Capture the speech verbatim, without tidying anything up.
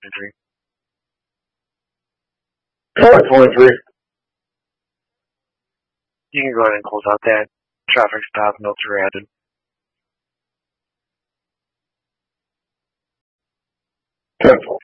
twenty-three. Car twenty-three. You can go ahead and close out that traffic stop. Notes are added. ten four.